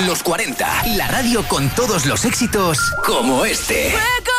Los 40, la radio con todos los éxitos como este.